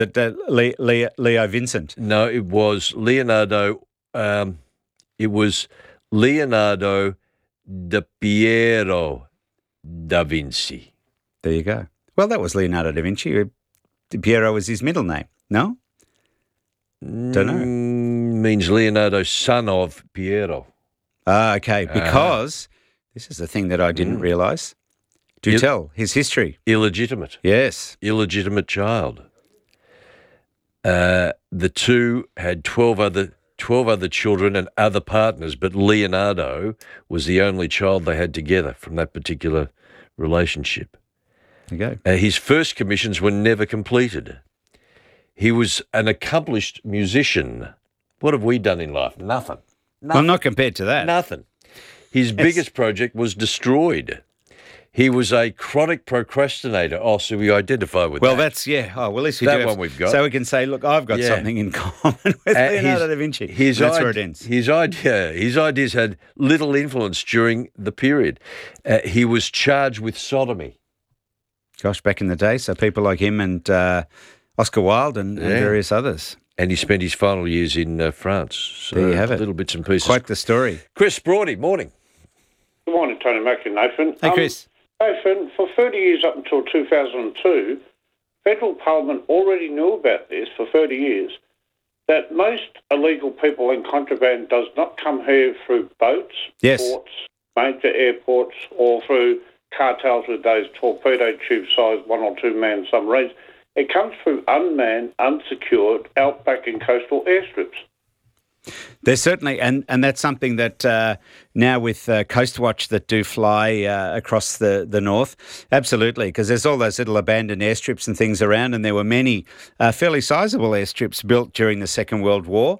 Leo Vincent? No, it was Leonardo. It was Leonardo da Piero da Vinci. There you go. Well, that was Leonardo da Vinci. Piero was his middle name. No? Don't know. Means Leonardo, son of Piero. Ah, okay. Because this is the thing that I didn't realise. Do tell his history. Illegitimate. Yes. Illegitimate child. The two had 12 other children and other partners, but Leonardo was the only child they had together from that particular relationship. There you go. His first commissions were never completed. He was an accomplished musician. What have we done in life? Nothing. Well, not compared to that. Nothing. His biggest project was destroyed. He was a chronic procrastinator. Oh, so we identify with that. Well, that's, yeah. Oh, well, at least we that do one we've got. So we can say, look, I've got something in common with Leonardo da Vinci. That's where it ends. His ideas had little influence during the period. He was charged with sodomy. Gosh, back in the day. So people like him and Oscar Wilde and various others. And he spent his final years in France. So there you have it. Little bits and pieces. Quite the story. Chris Brody, morning. Good morning, Tony Mack and Nathan. Hey, Chris. Nathan, for 30 years up until 2002, Federal Parliament already knew about this for 30 years, that most illegal people in contraband does not come here through boats, ports, major airports, or through cartels with those torpedo tube-sized 1 or 2 man submarines. It comes through unmanned, unsecured, outback and coastal airstrips. There's certainly, and that's something that now with Coast Watch that do fly across the north, absolutely, because there's all those little abandoned airstrips and things around, and there were many fairly sizable airstrips built during the Second World War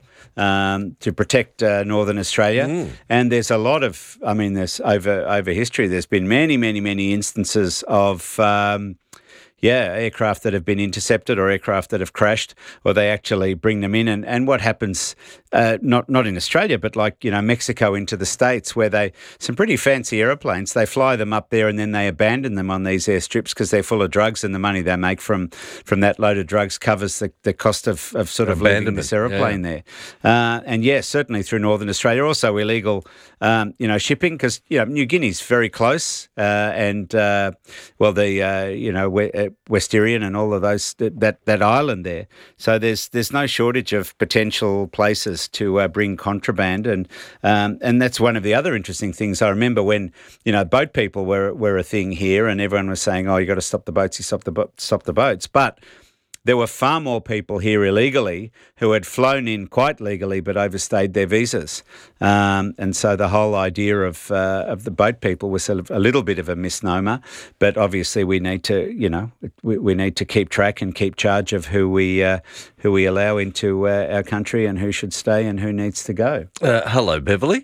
to protect northern Australia. And there's a lot of, I mean, there's over history, there's been many instances of aircraft that have been intercepted or aircraft that have crashed, or they actually bring them in. And what happens, not in Australia, but like, Mexico into the States, where some pretty fancy aeroplanes, they fly them up there and then they abandon them on these airstrips because they're full of drugs, and the money they make from that load of drugs covers the cost of sort of leaving this aeroplane there. And yes, certainly through Northern Australia, also illegal, shipping, because, New Guinea's very close, the West Irian and all of those, that island there. So there's no shortage of potential places to bring contraband, and that's one of the other interesting things. I remember when boat people were a thing here, and everyone was saying, "Oh, you got to stop the boats, stop the boats," but there were far more people here illegally who had flown in quite legally but overstayed their visas. And so the whole idea of the boat people was a little bit of a misnomer. But obviously we need to, we need to keep track and keep charge of who we allow into our country and who should stay and who needs to go. Hello, Beverly.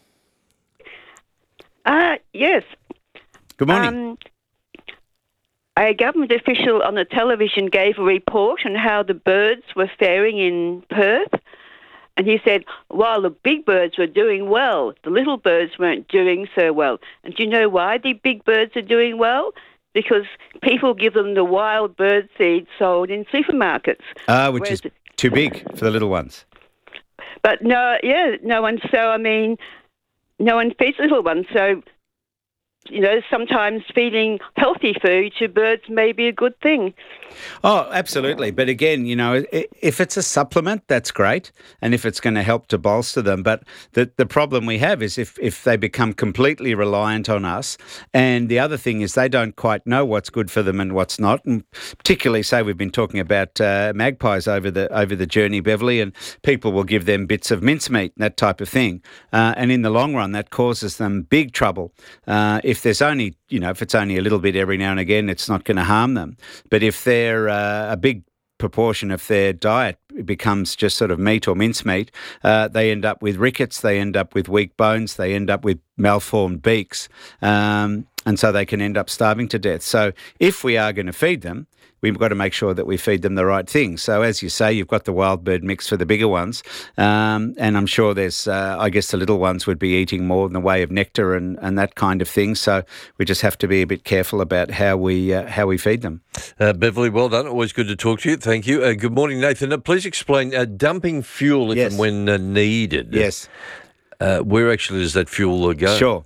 Yes. Good morning. A government official on the television gave a report on how the birds were faring in Perth. And he said, while the big birds were doing well, the little birds weren't doing so well. And do you know why the big birds are doing well? Because people give them the wild bird seed sold in supermarkets. Which is too big for the little ones. But no one feeds little ones. So, sometimes feeding healthy food to birds may be a good thing. Oh, absolutely. But again, if it's a supplement, that's great. And if it's going to help to bolster them. But the problem we have is if they become completely reliant on us. And the other thing is they don't quite know what's good for them and what's not. And particularly, say we've been talking about magpies over the journey, Beverly, and people will give them bits of mincemeat, that type of thing. And in the long run, that causes them big trouble. If there's only, if it's only a little bit every now and again, it's not going to harm them. But if they're a big proportion of their diet becomes just sort of meat or mincemeat, they end up with rickets, they end up with weak bones, they end up with malformed beaks. and so they can end up starving to death. So if we are going to feed them, we've got to make sure that we feed them the right things. So as you say, you've got the wild bird mix for the bigger ones, and I'm sure there's, I guess the little ones would be eating more in the way of nectar and that kind of thing. So we just have to be a bit careful about how we feed them. Beverly, well done. Always good to talk to you. Thank you. Good morning, Nathan. Please explain dumping fuel if and when needed. Yes. Where actually does that fuel go? Sure.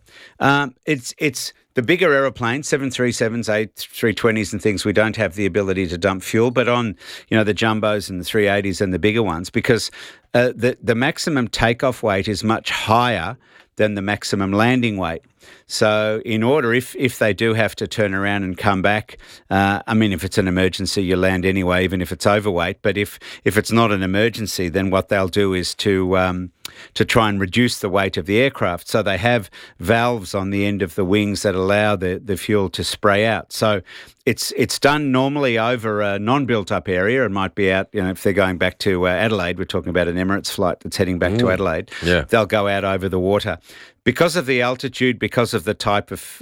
It's the bigger aeroplanes, 737s, A320s and things, we don't have the ability to dump fuel, but on, the jumbos and the 380s and the bigger ones, because the maximum takeoff weight is much higher than the maximum landing weight. So in order, if they do have to turn around and come back, if it's an emergency, you land anyway, even if it's overweight. But if it's not an emergency, then what they'll do is to try and reduce the weight of the aircraft. So they have valves on the end of the wings that allow the fuel to spray out. So it's done normally over a non-built-up area. It might be out, if they're going back to Adelaide, we're talking about an Emirates flight that's heading back to Adelaide. Yeah. They'll go out over the water. Because of the altitude, because of the type of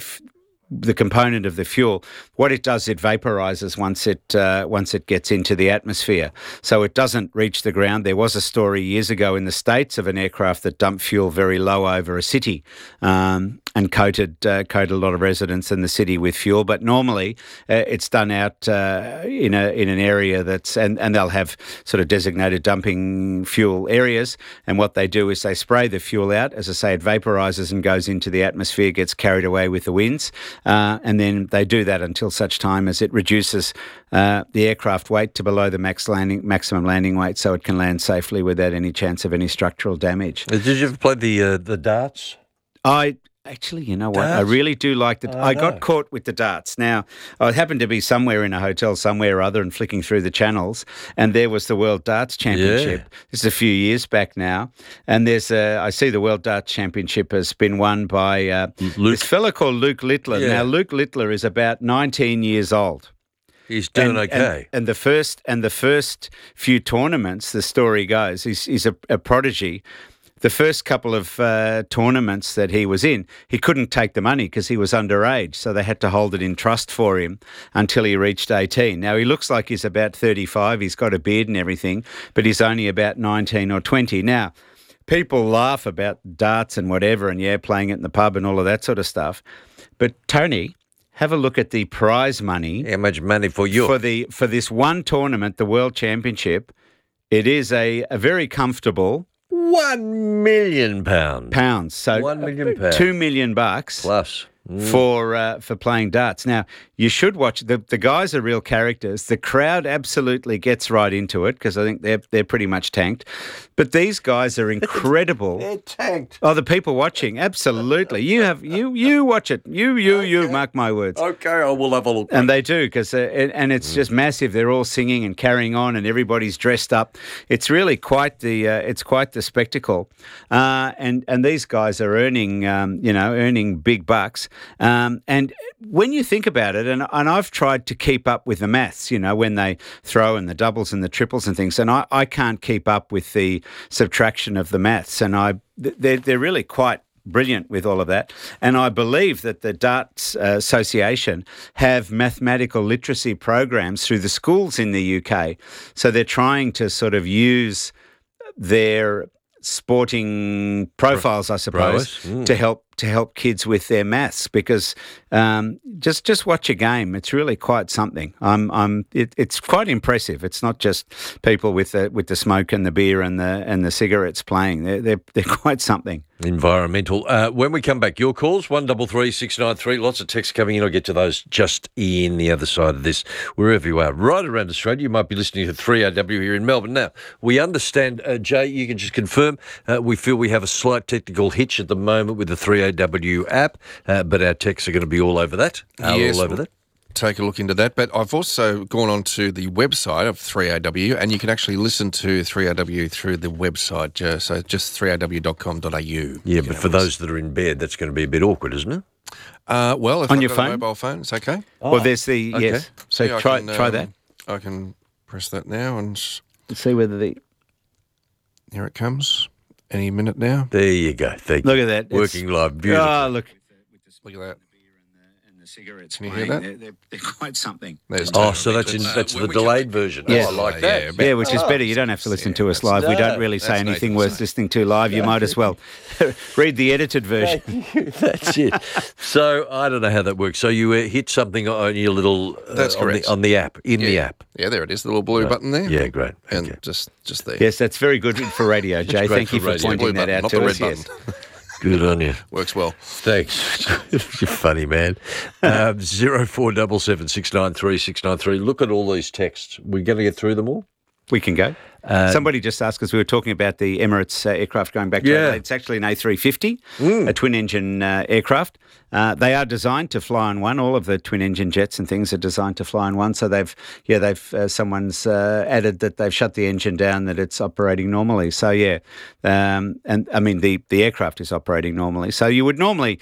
the component of the fuel, what it does, it vaporizes once it gets into the atmosphere. So it doesn't reach the ground. There was a story years ago in the States of an aircraft that dumped fuel very low over a city and coated a lot of residents in the city with fuel. But normally it's done out in an area that's, and they'll have sort of designated dumping fuel areas. And what they do is they spray the fuel out. As I say, it vaporizes and goes into the atmosphere, gets carried away with the winds. And then they do that until such time as it reduces the aircraft weight to below the maximum landing weight, so it can land safely without any chance of any structural damage. Did you ever play the darts? Actually, you know what? Darts? I really do like the. I got caught with the darts. Now, I happened to be somewhere in a hotel somewhere or other and flicking through the channels, and there was the World Darts Championship. Yeah. This is a few years back now, and I see the World Darts Championship has been won by this fella called Luke Littler. Yeah. Now, Luke Littler is about 19 years old. He's doing okay. And the first few tournaments, the story goes, he's a prodigy. The first couple of tournaments that he was in, he couldn't take the money because he was underage, so they had to hold it in trust for him until he reached 18. Now, he looks like he's about 35. He's got a beard and everything, but he's only about 19 or 20. Now, people laugh about darts and whatever and, playing it in the pub and all of that sort of stuff. But, Tony, have a look at the prize money. How much money for you? For this one tournament, the World Championship, it is a very comfortable... £1 million. So £1 million. $2 million plus for playing darts. Now, you should watch. The guys are real characters. The crowd absolutely gets right into it because I think they're pretty much tanked. But these guys are incredible. They're tanked. Oh, the people watching, absolutely. You watch it. You mark my words. Okay, I will have a look. And they do because and it's just massive. They're all singing and carrying on, and everybody's dressed up. It's really quite the spectacle. And these guys are earning big bucks. And when you think about it, and I've tried to keep up with the maths, when they throw in the doubles and the triples and things, and I can't keep up with the subtraction of the maths, and they're really quite brilliant with all of that. And I believe that the Darts Association have mathematical literacy programs through the schools in the UK. So they're trying to sort of use their sporting profiles, I suppose, to help kids with their maths, because just watch a game. It's really quite something. It's quite impressive. It's not just people with the smoke and the beer and the cigarettes playing. They're quite something. Environmental. When we come back, your calls 133 693. Lots of texts coming in. I'll get to those just in the other side of this, wherever you are, right around Australia. You might be listening to 3AW here in Melbourne. Now, we understand, Jay, you can just confirm. We feel we have a slight technical hitch at the moment with the 3AW app, but our texts are going to be all over that. Yes, all over that. Take a look into that. But I've also gone on to the website of 3AW, and you can actually listen to 3AW through the website, so just 3aw.com.au. Yeah, but for those that are in bed, that's going to be a bit awkward, isn't it? Well, if on I've your got phone? a mobile phone, it's okay. Oh. Well, there's the, okay. yes. So yeah, try that. I can press that now and see whether here it comes. Any minute now. There you go. Thank you. Look at that. Working live. Beautiful. Oh, look. Look at that. cigarettes Can you hear playing. They're quite something. There's So that's the delayed version. Yeah. I like that. Yeah, which is better. You don't have to listen to us live. We don't really say that's anything Nathan's worth listening to live. You might as well read the edited version. That's it. So I don't know how that works. So you hit something on your little That's correct. on the app, the app. Yeah, there it is, the little blue button there. Yeah, great. And Okay. just there. Yes, that's very good for radio, Jay. great Thank you for for radio. pointing Blue that button, out not to the us. red Yes. button. Good on you. Works well. Thanks. You're funny, man. 0477 693 693. Look at all these texts. We're going to get through them all? We can go. Somebody just asked us, we were talking about the Emirates aircraft going back to Adelaide. It's actually an A350, a twin-engine aircraft. They are designed to fly on one. All of the twin-engine jets and things are designed to fly on one. So someone's added that they've shut the engine down, that it's operating normally. So, and I mean, the aircraft is operating normally. So you would normally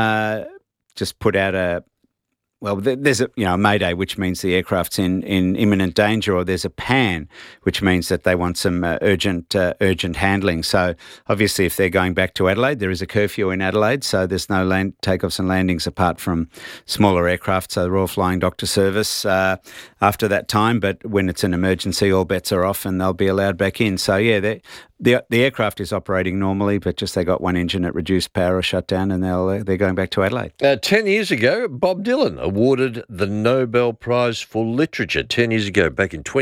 just put out there's a mayday, which means the aircraft's in imminent danger, or there's a pan, which means that they want some urgent handling. So obviously, if they're going back to Adelaide, there is a curfew in Adelaide, so there's no takeoffs and landings apart from smaller aircraft. So the Royal Flying Doctor Service after that time, but when it's an emergency, all bets are off and they'll be allowed back in. So the aircraft is operating normally, but just they got one engine at reduced power or shut down, and they're going back to Adelaide. 10 years ago, Bob Dylan awarded the Nobel Prize for Literature. 10 years ago, back in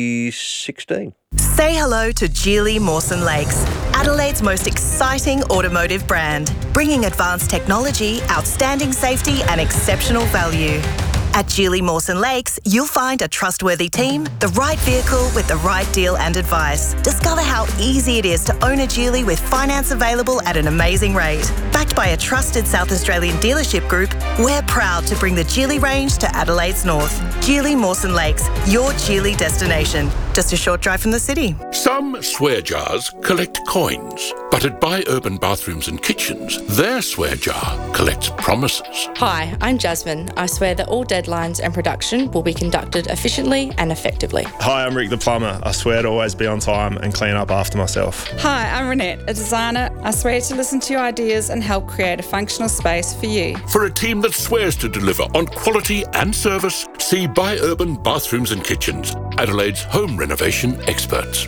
2016. Say hello to Geely Mawson Lakes, Adelaide's most exciting automotive brand, bringing advanced technology, outstanding safety and exceptional value. At Geely Mawson Lakes, you'll find a trustworthy team, the right vehicle with the right deal and advice. Discover how easy it is to own a Geely with finance available at an amazing rate. Backed by a trusted South Australian dealership group, we're proud to bring the Geely range to Adelaide's north. Geely Mawson Lakes, your Geely destination. Just a short drive from the city. Some swear jars collect coins, but at Buy Urban Bathrooms and Kitchens, their swear jar collects promises. Hi, I'm Jasmine. I swear that all deadlines and production will be conducted efficiently and effectively. Hi, I'm Rick the plumber. I swear to always be on time and clean up after myself. Hi, I'm Renette, a designer. I swear to listen to your ideas and help create a functional space for you. For a team that swears to deliver on quality and service, see Buy Urban Bathrooms and Kitchens, Adelaide's home renovation experts.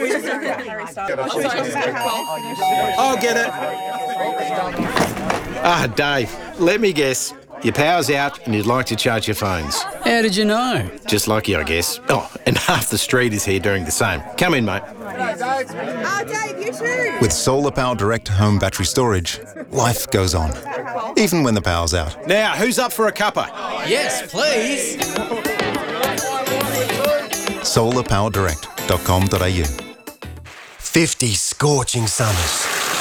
I'll get it. Dave, let me guess. Your power's out and you'd like to charge your phones. How did you know? Just lucky, I guess. Oh, and half the street is here doing the same. Come in, mate. Dave, you too. With Solar Power Direct home battery storage, life goes on, even when the power's out. Now, who's up for a cuppa? Yes, please. solarpowerdirect.com.au 50 scorching summers,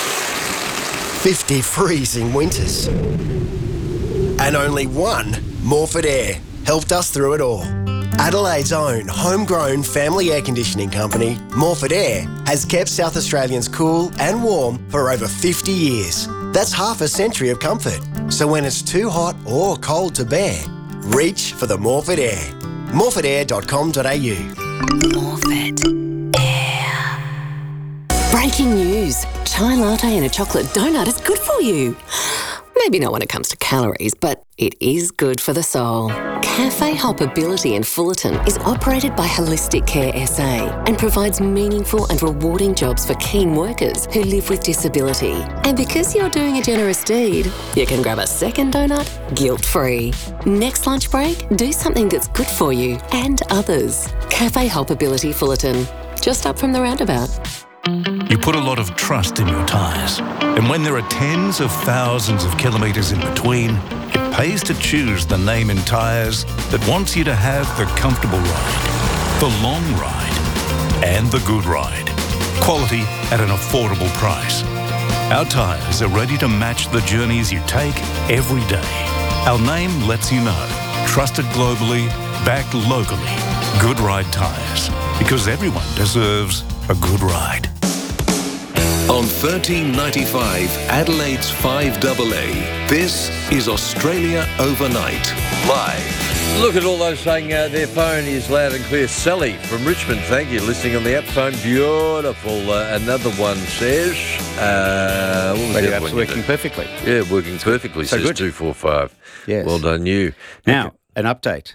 50 freezing winters, and only one Morford Air helped us through it all. Adelaide's own homegrown family air conditioning company, Morford Air, has kept South Australians cool and warm for over 50 years. That's half a century of comfort. So when it's too hot or cold to bear, reach for the Morford Air. morfordair.com.au. Morford Air. Breaking news. Chai latte and a chocolate donut is good for you. Maybe not when it comes to calories, but it is good for the soul. Cafe Hoppability in Fullerton is operated by Holistic Care SA and provides meaningful and rewarding jobs for keen workers who live with disability. And because you're doing a generous deed, you can grab a second donut guilt-free. Next lunch break, do something that's good for you and others. Cafe Hoppability Fullerton, just up from the roundabout. You put a lot of trust in your tyres. And when there are tens of thousands of kilometres in between, it pays to choose the name in tyres that wants you to have the comfortable ride, the long ride, and the good ride. Quality at an affordable price. Our tyres are ready to match the journeys you take every day. Our name lets you know. Trusted globally, backed locally. Good Ride Tyres. Because everyone deserves a good ride. On 1395 Adelaide's 5AA, this is Australia Overnight, live. Look at all those saying their phone is loud and clear. Sally from Richmond, thank you. Listening on the app phone, beautiful. Another one says... what was Radio the app's working perfectly. Yeah, working perfectly, So says good. 245. Yes. Well done, you. Now, an update.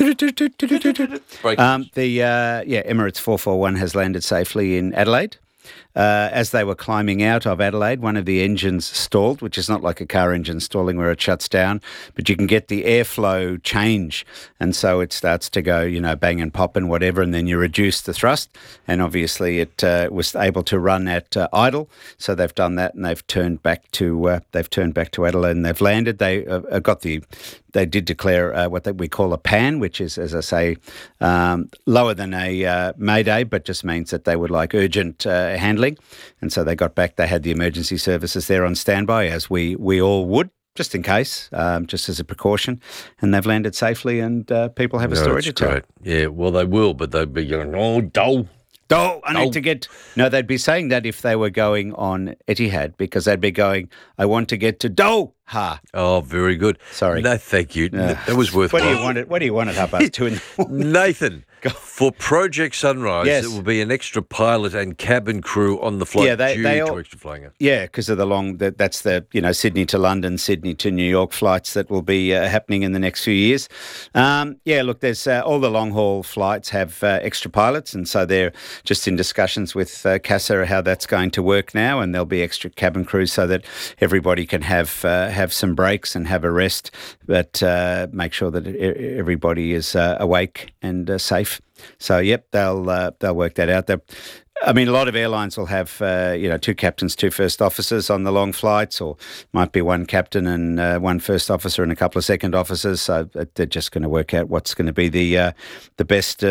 Emirates 441 has landed safely in Adelaide. As they were climbing out of Adelaide, one of the engines stalled, which is not like a car engine stalling where it shuts down, but you can get the airflow change. And so it starts to go, bang and pop and whatever, and then you reduce the thrust. And obviously it was able to run at idle. So they've done that and they've turned back to Adelaide and they've landed. They did declare what we call a PAN, which is, as I say, lower than a Mayday, but just means that they would like urgent handling. And so they got back. They had the emergency services there on standby, as we all would, just in case, just as a precaution. And they've landed safely and people have a story to tell. Great. Yeah, well, they will, but they'll be going, I need to get... No, they'd be saying that if they were going on Etihad, because they'd be going, I want to get to Doha. Oh, very good. Sorry. No, thank you. That was worthwhile. What do you want at 2:30? Nathan, for Project Sunrise, Yes. there will be an extra pilot and cabin crew on the flight due to extra flying it. Yeah, because of that's the Sydney to London, Sydney to New York flights that will be happening in the next few years. There's all the long haul flights have extra pilots, and so they're just in discussions with CASA how that's going to work now, and there'll be extra cabin crews so that everybody can have some breaks and have a rest, but make sure that everybody is awake and safe. So, they'll work that out. A lot of airlines will have, 2 captains, 2 first officers on the long flights, or might be 1 captain and 1 first officer and a couple of second officers. So they're just going to work out what's going to be the best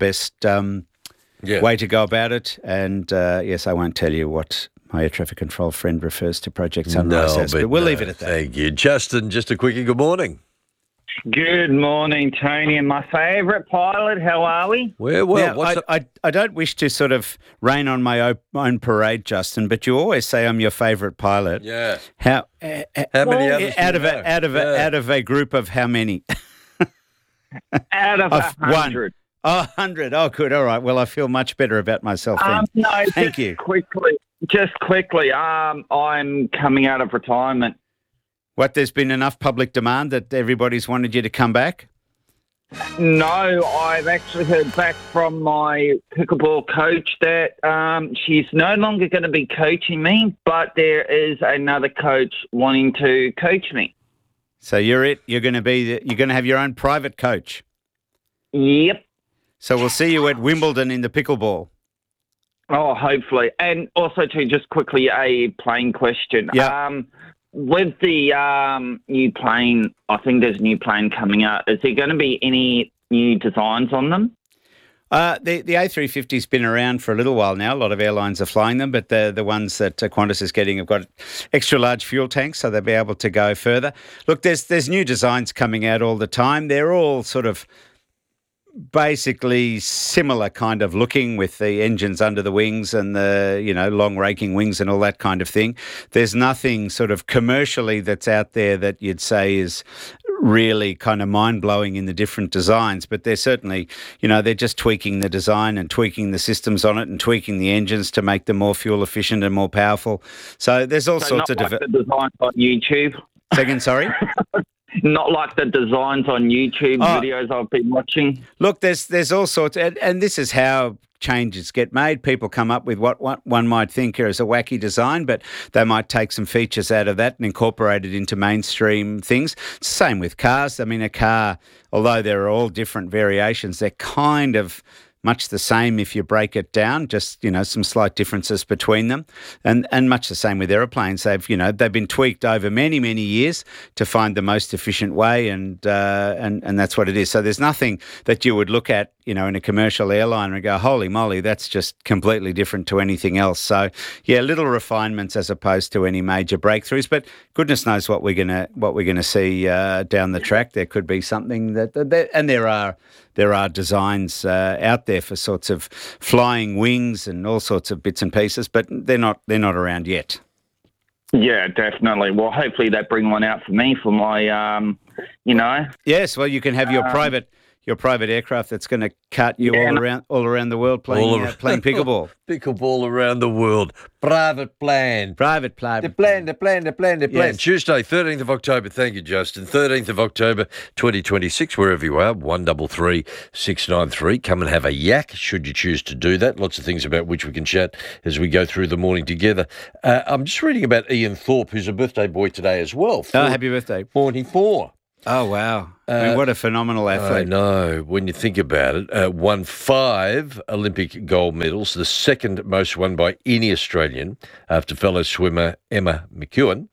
way to go about it. And yes, I won't tell you what my air traffic control friend refers to Project Sunrise as, but we'll leave it at that. Thank you. Justin, just a quickie, good morning. Good morning, Tony, and my favourite pilot. How are we? I don't wish to sort of rain on my own parade, Justin, but you always say I'm your favourite pilot. Yeah. How many others out of a group of how many? Out of 100. Oh, 100. Oh, good. All right. Well, I feel much better about myself then. Thank you. Just quickly, I'm coming out of retirement. What, there's been enough public demand that everybody's wanted you to come back? No, I've actually heard back from my pickleball coach that she's no longer going to be coaching me, but there is another coach wanting to coach me. So you're going to have your own private coach? Yep. So we'll see you at Wimbledon in the pickleball. Oh, hopefully. And also, too, just quickly, a plane question. Yeah. With the new plane, I think there's a new plane coming out. Is there going to be any new designs on them? The A350's been around for a little while now. A lot of airlines are flying them, but the ones that Qantas is getting have got extra large fuel tanks, so they'll be able to go further. Look, there's new designs coming out all the time. They're all sort of basically similar kind of looking, with the engines under the wings and the long raking wings and all that kind of thing. There's nothing sort of commercially that's out there that you'd say is really kind of mind-blowing in the different designs, but they're certainly, they're just tweaking the design and tweaking the systems on it and tweaking the engines to make them more fuel efficient and more powerful. So there's all sorts of... the designs on YouTube? Second, sorry? Not like the designs on YouTube videos I've been watching. Look, there's all sorts, and this is how changes get made. People come up with what one might think is a wacky design, but they might take some features out of that and incorporate it into mainstream things. It's the same with cars. A car, although there are all different variations, they're kind of much the same if you break it down, just, some slight differences between them. And much the same with aeroplanes. They've been tweaked over many, many years to find the most efficient way, and that's what it is. So there's nothing that you would look at, in a commercial airline and go, holy moly, that's just completely different to anything else. So yeah, little refinements as opposed to any major breakthroughs, but goodness knows what we're gonna see down the track. There could be something that and there are there are designs out there for sorts of flying wings and all sorts of bits and pieces, but they're not around yet. Yeah, definitely. Well, hopefully they bring one out for me for my, Yes, well, you can have your private aircraft that's going to cart you all around the world playing pickleball. Pickleball around the world. Private plan. The plan. Yes. Tuesday, 13th of October. Thank you, Justin. 13th of October, 2026, wherever you are, 133 693. Come and have a yak, should you choose to do that. Lots of things about which we can chat as we go through the morning together. I'm just reading about Ian Thorpe, who's a birthday boy today as well. Happy birthday. 44. Oh, wow. What a phenomenal athlete. I know. When you think about it, won 5 Olympic gold medals, the second most won by any Australian after fellow swimmer Emma McKeon.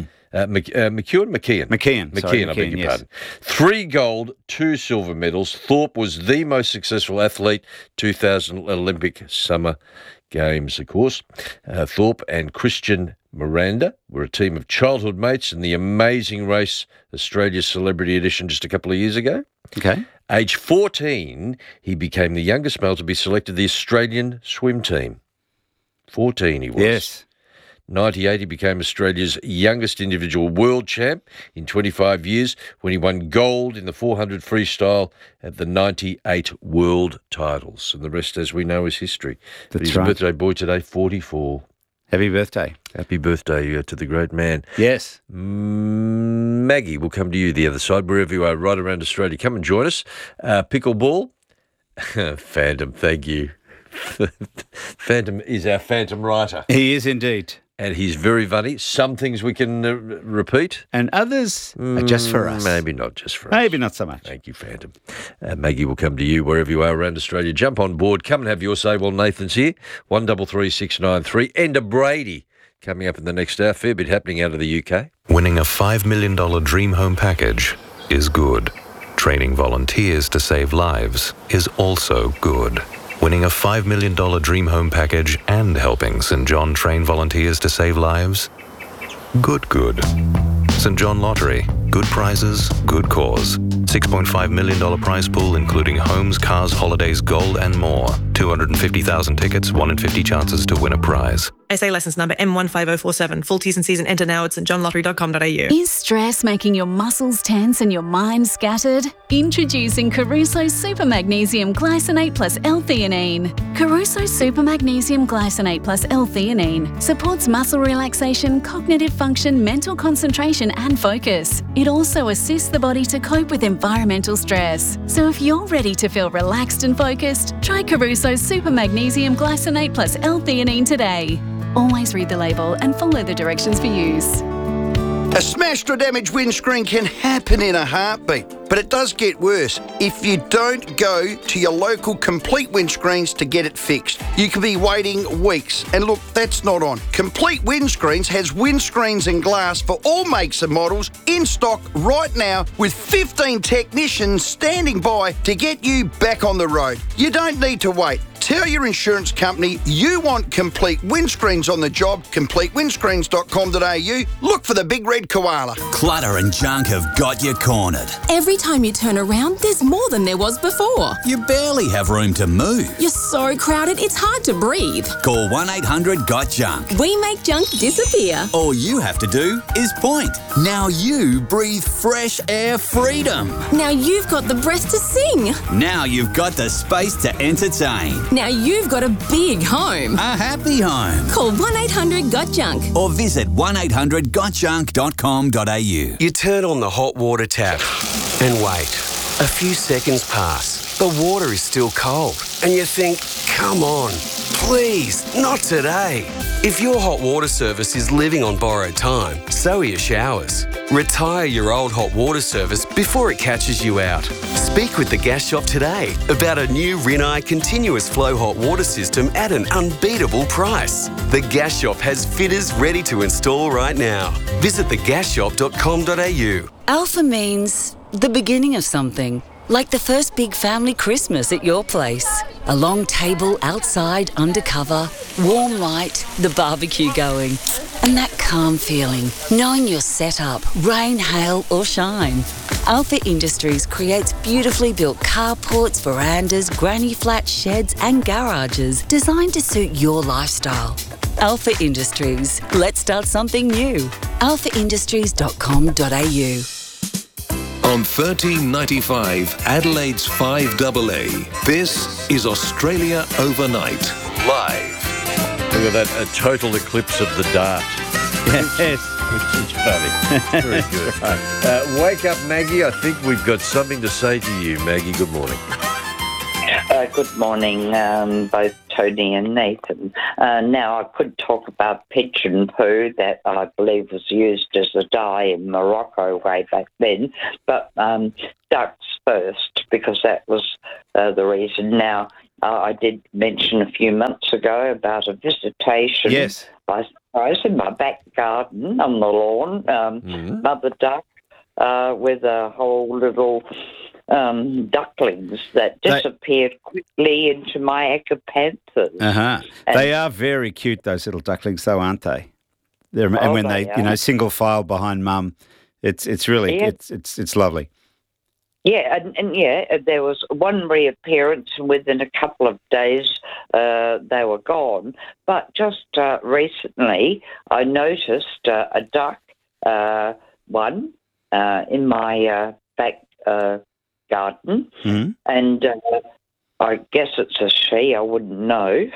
McKeon, I beg your pardon. 3 gold, 2 silver medals. Thorpe was the most successful athlete, 2000 Olympic Summer Games, of course. Thorpe and Christian Miranda were a team of childhood mates in the Amazing Race Australia Celebrity Edition just a couple of years ago. Okay. Age 14, he became the youngest male to be selected the Australian swim team. 14 he was. Yes. 98, he became Australia's youngest individual world champ in 25 years when he won gold in the 400 freestyle at the 98 world titles. And the rest, as we know, is history. But he's a birthday boy today, 44. Happy birthday. Happy birthday to the great man. Yes. Maggie, we'll come to you the other side, wherever you are, right around Australia. Come and join us. Pickleball. Phantom, thank you. Phantom is our phantom writer. He is indeed. And he's very funny. Some things we can repeat. And others are just for us. Maybe not just for us. Maybe not so much. Thank you, Phantom. Maggie will come to you wherever you are around Australia. Jump on board. Come and have your say while Nathan's here. 133 693. Enda Brady coming up in the next hour. Fair bit happening out of the UK. Winning a $5 million dream home package is good. Training volunteers to save lives is also good. Winning a $5 million dream home package and helping St. John train volunteers to save lives? Good. St. John Lottery. Good prizes, good cause. $6.5 million prize pool including homes, cars, holidays, gold and more. 250,000 tickets, 1 in 50 chances to win a prize. SA licence number M15047. Full T's and C's and enter now at stjohnlottery.com.au. Is stress making your muscles tense and your mind scattered? Introducing Caruso Super Magnesium Glycinate plus L-theanine. Caruso Super Magnesium Glycinate plus L-theanine supports muscle relaxation, cognitive function, mental concentration and focus. It also assists the body to cope with environmental stress. So if you're ready to feel relaxed and focused, try Caruso Super Magnesium Glycinate plus L-theanine today. Always read the label and follow the directions for use. A smashed or damaged windscreen can happen in a heartbeat, but it does get worse if you don't go to your local Complete Windscreens to get it fixed. You could be waiting weeks, and look, that's not on. Complete Windscreens has windscreens and glass for all makes and models in stock right now with 15 technicians standing by to get you back on the road. You don't need to wait. Tell your insurance company you want Complete Windscreens on the job. CompleteWindscreens.com.au. Look for the big red koala. Clutter and junk have got you cornered. Every time you turn around, there's more than there was before. You barely have room to move. You're so crowded, it's hard to breathe. Call 1-800-GOT-JUNK. We make junk disappear. All you have to do is point. Now you breathe fresh air freedom. Now you've got the breath to sing. Now you've got the space to entertain. Now you've got a big home. A happy home. Call 1-800-GOT-JUNK. Or visit 1-800-GOTJUNK.com.au. You turn on the hot water tap and wait. A few seconds pass. The water is still cold. And you think, come on, please, not today. If your hot water service is living on borrowed time, so are your showers. Retire your old hot water service before it catches you out. Speak with the Gas Shop today about a new Rinnai continuous flow hot water system at an unbeatable price. The Gas Shop has fitters ready to install right now. Visit thegasshop.com.au. Alpha means the beginning of something. Like the first big family Christmas at your place. A long table outside under cover, warm light, the barbecue going. And that calm feeling, knowing you're set up, rain, hail or shine. Alpha Industries creates beautifully built carports, verandas, granny flats, sheds and garages designed to suit your lifestyle. Alpha Industries. Let's start something new. alphaindustries.com.au. On 1395 Adelaide's 5AA, this is Australia Overnight, live. Look at that, a total eclipse of the dart. Yes. Which is funny. Very good. Wake up, Maggie. I think we've got something to say to you, Maggie. Good morning. Good morning, both Tony and Nathan. Now, I could talk about pigeon poo that I believe was used as a dye in Morocco way back then, but ducks first, because that was the reason. Now, I did mention a few months ago about a visitation. Yes. I suppose in my back garden on the lawn, mother duck with a whole little ducklings that disappeared quickly into my agapanthus. They are very cute, those little ducklings, though, aren't they? And when they single file behind mum, it's really it's lovely. Yeah, and there was one reappearance, and within a couple of days they were gone. But just recently, I noticed a duck, one in my back garden, and I guess it's a she, I wouldn't know,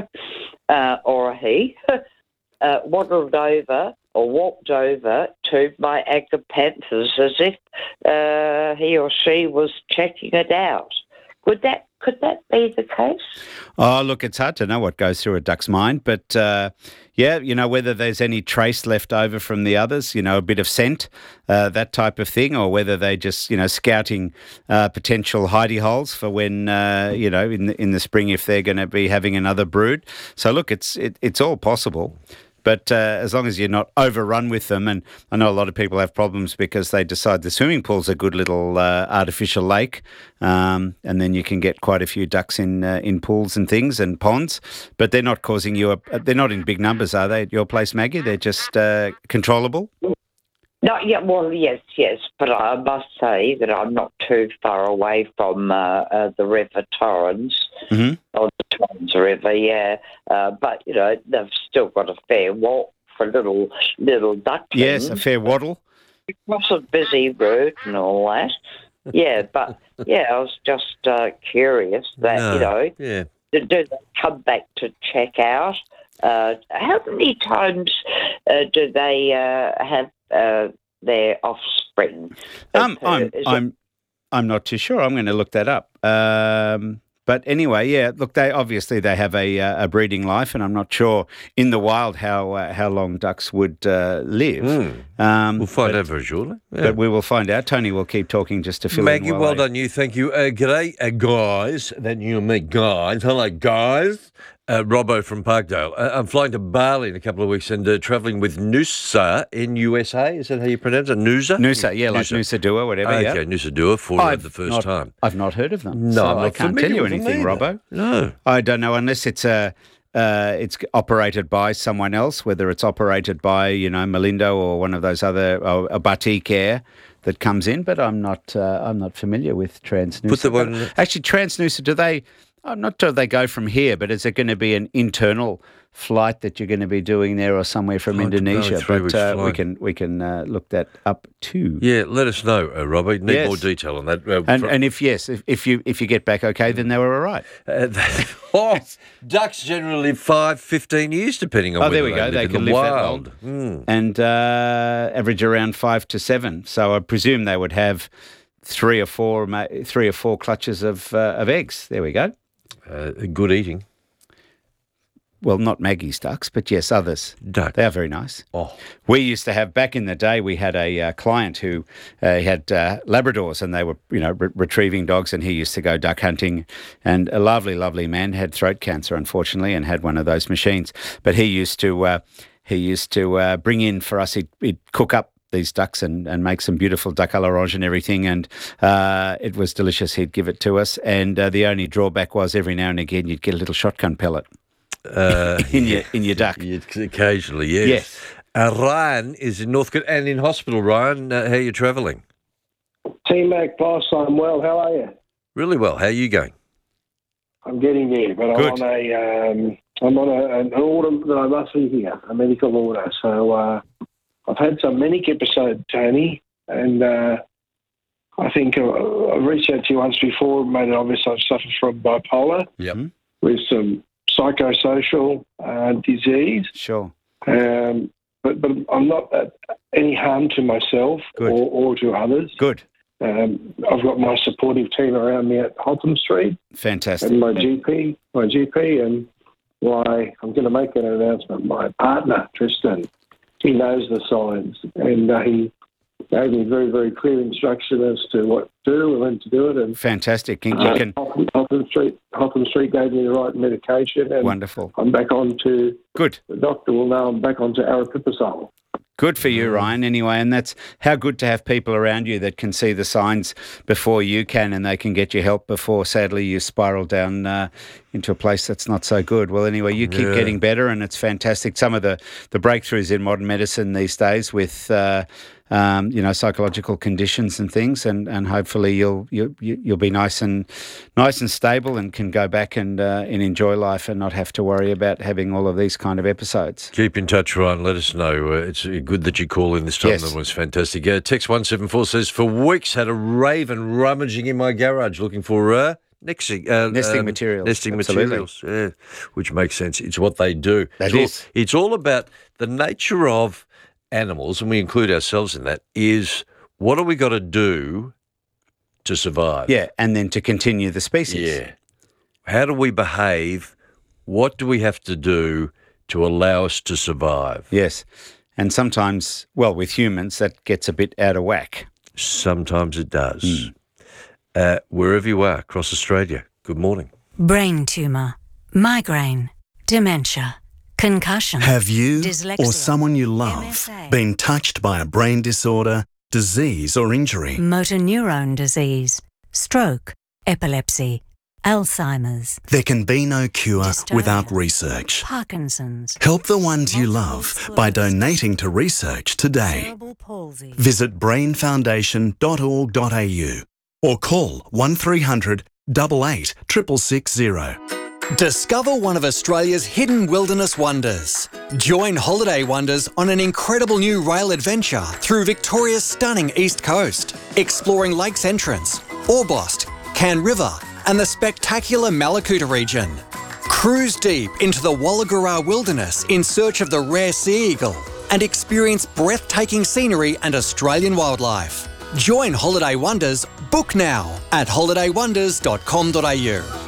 or a he, waddled over or walked over to my agapanthus as if he or she was checking it out. Could that be the case? Oh, look, it's hard to know what goes through a duck's mind, but whether there's any trace left over from the others, a bit of scent, that type of thing, or whether they just, scouting potential hidey holes for when, in the spring if they're going to be having another brood. So look, it's all possible. But as long as you're not overrun with them, and I know a lot of people have problems because they decide the swimming pool's a good little artificial lake, and then you can get quite a few ducks in pools and things and ponds, but they're not causing you they're not in big numbers, are they, at your place, Maggie? They're just controllable? No, yes, but I must say that I'm not too far away from the River Torrens, or the Torrens River, but, they've still got a fair walk for little ducklings. Yes, a fair waddle. Across a busy route and all that. Yeah, but, I was just curious that, do they come back to check out? How many times do they have their offspring? I'm not too sure. I'm going to look that up. But anyway, look, they have a breeding life, and I'm not sure in the wild how long ducks would live. We'll find out very shortly. Yeah. But we will find out. Tony will keep talking just to fill Maggie, in. well done you. Thank you. G'day, guys. Then you and me, guys. Hello, guys. Robbo from Parkdale. I'm flying to Bali in a couple of weeks and travelling with Noosa in USA. Is that how you pronounce it? Noosa? Noosa, like Noosa Dua, whatever. Okay, Noosa Dua for the first time. I've not heard of them. No, so I can't tell you anything, Robbo. No. I don't know, unless it's operated by someone else, whether it's operated by, Malindo or one of those other, a Batik Air that comes in, but I'm not familiar with Transnusa. Put the one... Actually, Transnusa, I'm not sure they go from here, but is it going to be an internal flight that you're going to be doing there, or somewhere from Indonesia? But we can look that up too. Yeah, let us know, Robbie. Need more detail on that. And if you get back okay, then they were all right. Ducks generally live 5-15 years, depending on whether there we go. They can live wild. that long, and average around 5 to 7. So I presume they would have 3 or 4 clutches of eggs. There we go. Good eating. Well, not Maggie's ducks, but yes, others. Duck. They are very nice. Oh. We used to have, back in the day, we had a client who had Labradors, and they were, retrieving dogs, and he used to go duck hunting. And a lovely, lovely man, had throat cancer, unfortunately, and had one of those machines. But he used to bring in for us, he'd cook up these ducks and make some beautiful duck à l'orange and everything. And it was delicious. He'd give it to us. And the only drawback was every now and again you'd get a little shotgun pellet in your duck. Occasionally, yes. Yes. Ryan is in Northcote and in hospital. Ryan, how are you travelling? T-Mac boss, I'm well. How are you? Really well. How are you going? I'm getting there, but Good. I'm on an order that I must be here, a medical order. So I've had some manic episode, Tony, and I think I've reached out to you once before, made it obvious I've suffered from bipolar with some psychosocial disease. Sure. But I'm not at any harm to myself or to others. Good. I've got my supportive team around me at Hotham Street. Fantastic. And my GP, and why I'm going to make an announcement. My partner, Tristan, he knows the signs, and he gave me very, very clear instruction as to what to do and when to do it. And fantastic. Hotham Street gave me the right medication. And wonderful. I'm back on to... Good. The doctor will know I'm back onto aripiprazole. Good for you, Ryan, anyway, and that's how good to have people around you that can see the signs before you can, and they can get you help before, sadly, you spiral down into a place that's not so good. Well, anyway, you keep getting better, and it's fantastic. Some of the breakthroughs in modern medicine these days with psychological conditions and things, and hopefully you'll be nice and stable and can go back and enjoy life and not have to worry about having all of these kind of episodes. Keep in touch, Ryan. Let us know. It's good that you call in this time. Yes. That was fantastic. Text 174 says, for weeks had a raven rummaging in my garage looking for nesting materials. Nesting materials, which makes sense. It's what they do. It's all about the nature of animals, and we include ourselves in that, is what have we got to do to survive? Yeah, and then to continue the species. Yeah. How do we behave? What do we have to do to allow us to survive? Yes. And sometimes, well, with humans, that gets a bit out of whack. Sometimes it does. Wherever you are across Australia, good morning. Brain tumour, migraine, dementia, concussion. Have you dyslexia, or someone you love MSA, been touched by a brain disorder, disease or injury? motor neurone disease, stroke, epilepsy, Alzheimer's. There can be no cure without research. Parkinson's. Help the ones you love by donating to research today. Visit brainfoundation.org.au or call 1300 88 660. Discover one of Australia's hidden wilderness wonders. Join Holiday Wonders on an incredible new rail adventure through Victoria's stunning east coast, exploring Lakes Entrance, Orbost, Can River, and the spectacular Malakuta region. Cruise deep into the Wollagura wilderness in search of the rare sea eagle and experience breathtaking scenery and Australian wildlife. Join Holiday Wonders. Book now at holidaywonders.com.au.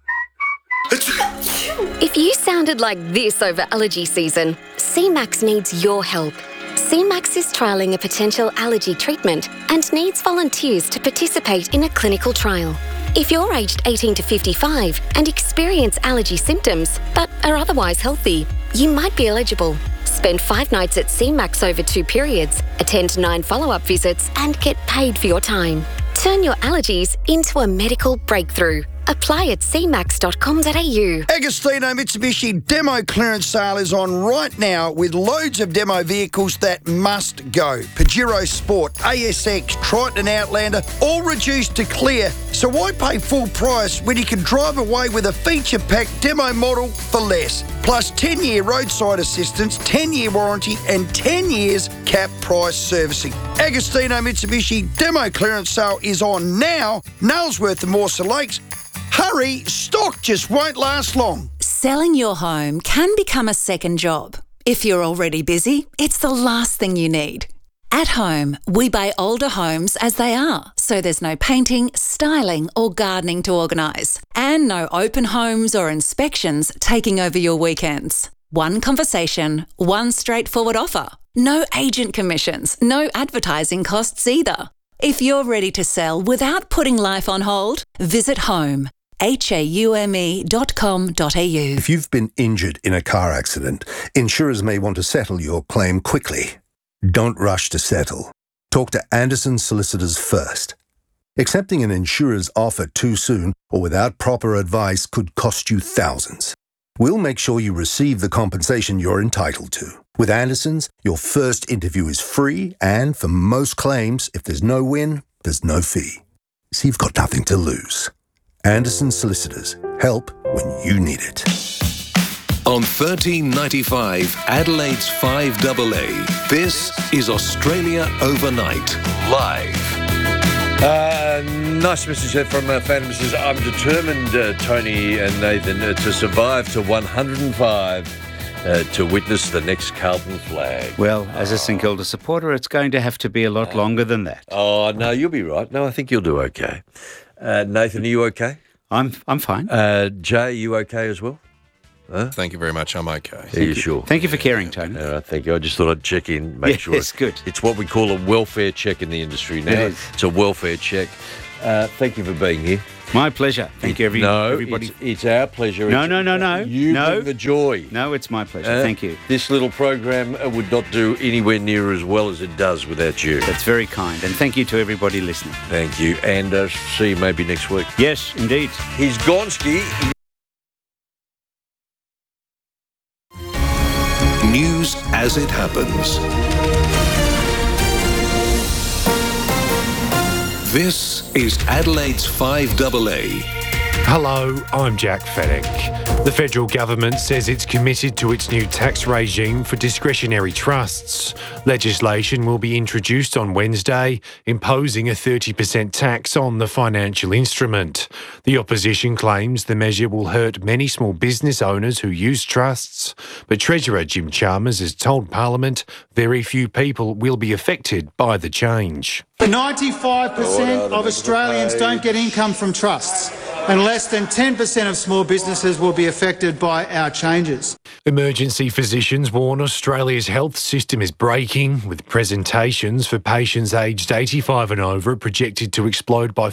If you sounded like this over allergy season, CMAX needs your help. CMAX is trialling a potential allergy treatment and needs volunteers to participate in a clinical trial. If you're aged 18 to 55 and experience allergy symptoms but are otherwise healthy, you might be eligible. Spend 5 nights at CMAX over 2 periods, attend 9 follow-up visits and get paid for your time. Turn your allergies into a medical breakthrough. Apply at cmax.com.au. Agostino Mitsubishi demo clearance sale is on right now with loads of demo vehicles that must go. Pajero Sport, ASX, Triton Outlander, all reduced to clear. So why pay full price when you can drive away with a feature-packed demo model for less? Plus 10-year roadside assistance, 10-year warranty and 10 years cap price servicing. Agostino Mitsubishi demo clearance sale is on now. Nailsworth and Mawson Lakes. Hurry, stock just won't last long. Selling your home can become a second job. If you're already busy, it's the last thing you need. At Home, we buy older homes as they are, so there's no painting, styling or gardening to organise, and no open homes or inspections taking over your weekends. One conversation, one straightforward offer. No agent commissions, no advertising costs either. If you're ready to sell without putting life on hold, visit Home. haume.com.au. If you've been injured in a car accident, insurers may want to settle your claim quickly. Don't rush to settle. Talk to Anderson Solicitors first. Accepting an insurer's offer too soon or without proper advice could cost you thousands. We'll make sure you receive the compensation you're entitled to. With Anderson's, your first interview is free, and for most claims, if there's no win, there's no fee. So you've got nothing to lose. Anderson Solicitors. Help when you need it. On 1395 Adelaide's 5AA, this is Australia Overnight, live. Nice message there from Phantom. Says, I'm determined, Tony and Nathan, to survive to 105 to witness the next Carlton flag. Well, as a St Kilda supporter, it's going to have to be a lot longer than that. Oh, no, you'll be right. No, I think you'll do okay. Nathan, are you okay? I'm fine. Jay, are you okay as well? Huh? Thank you very much. I'm okay. Are you sure? Thank you for caring, Tony. All right, thank you. I just thought I'd check in, make sure. Yes, good. It's what we call a welfare check in the industry now. It is. It's a welfare check. Thank you for being here. My pleasure. Thank you, everybody. It's our pleasure. No. You bring the joy. No, it's my pleasure. Thank you. This little program would not do anywhere near as well as it does without you. That's very kind. And thank you to everybody listening. Thank you. And see you maybe next week. Yes, indeed. He's Gonski. News as it happens. This is Adelaide's 5AA. Hello, I'm Jack Fennick. The federal government says it's committed to its new tax regime for discretionary trusts. Legislation will be introduced on Wednesday, imposing a 30% tax on the financial instrument. The opposition claims the measure will hurt many small business owners who use trusts, but Treasurer Jim Chalmers has told Parliament very few people will be affected by the change. 95% of Australians don't get income from trusts, and less than 10% of small businesses will be affected by our changes. Emergency physicians warn Australia's health system is breaking, with presentations for patients aged 85 and over projected to explode by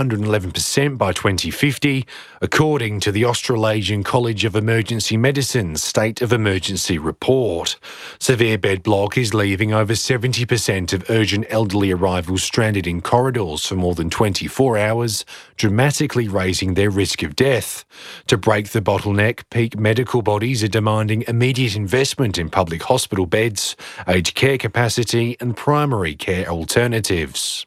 411% by 2050, according to the Australasian College of Emergency Medicine's State of Emergency report. Severe bed block is leaving over 70% of urgent elderly arrivals stranded in corridors for more than 24 hours, dramatically raising their risk of death. To break the bottleneck, peak medical bodies are demanding immediate investment in public hospital beds, aged care capacity and primary care alternatives.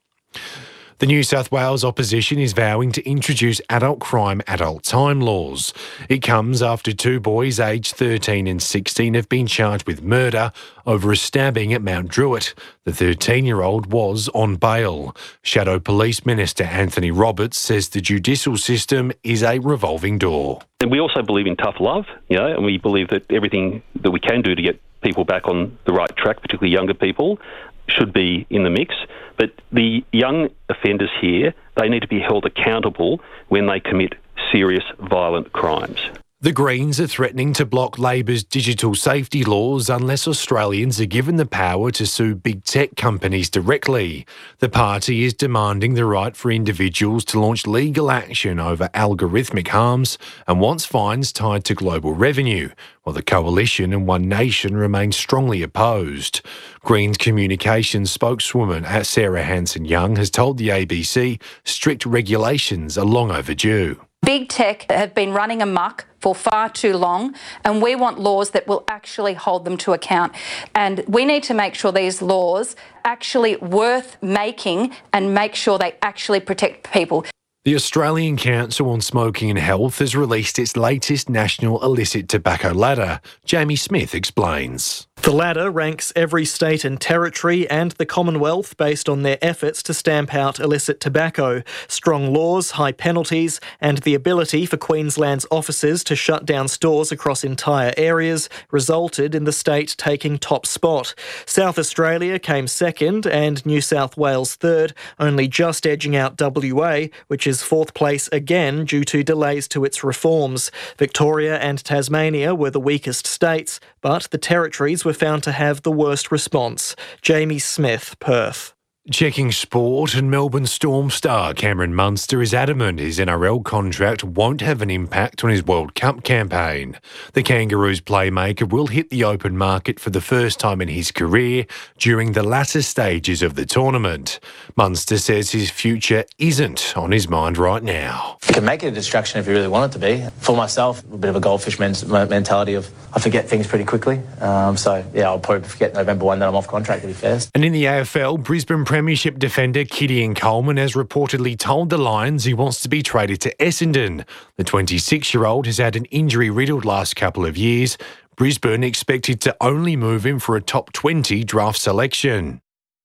The New South Wales opposition is vowing to introduce adult crime, adult time laws. It comes after two boys aged 13 and 16 have been charged with murder over a stabbing at Mount Druitt. The 13-year-old was on bail. Shadow Police Minister Anthony Roberts says the judicial system is a revolving door. And we also believe in tough love, and we believe that everything that we can do to get people back on the right track, particularly younger people, should be in the mix. But the young offenders here, they need to be held accountable when they commit serious violent crimes. The Greens are threatening to block Labor's digital safety laws unless Australians are given the power to sue big tech companies directly. The party is demanding the right for individuals to launch legal action over algorithmic harms and wants fines tied to global revenue, while the Coalition and One Nation remain strongly opposed. Greens communications spokeswoman Sarah Hanson-Young has told the ABC strict regulations are long overdue. Big tech have been running amok for far too long, and we want laws that will actually hold them to account. And we need to make sure these laws actually worth making and make sure they actually protect people. The Australian Council on Smoking and Health has released its latest national illicit tobacco ladder. Jamie Smith explains. The ladder ranks every state and territory and the Commonwealth based on their efforts to stamp out illicit tobacco. Strong laws, high penalties, and the ability for Queensland's officers to shut down stores across entire areas resulted in the state taking top spot. South Australia came second and New South Wales third, only just edging out WA, which is fourth place again due to delays to its reforms. Victoria and Tasmania were the weakest states, but the territories were found to have the worst response. Jamie Smith, Perth. Checking sport, and Melbourne Storm star Cameron Munster is adamant his NRL contract won't have an impact on his World Cup campaign. The Kangaroos playmaker will hit the open market for the first time in his career during the latter stages of the tournament. Munster says his future isn't on his mind right now. You can make it a distraction if you really want it to be. For myself, a bit of a goldfish mentality of I forget things pretty quickly. I'll probably forget November 1 that I'm off contract, to be fair. And in the AFL, Brisbane Premiership defender Gideon Coleman has reportedly told the Lions he wants to be traded to Essendon. The 26-year-old has had an injury-riddled last couple of years. Brisbane expected to only move him for a top 20 draft selection.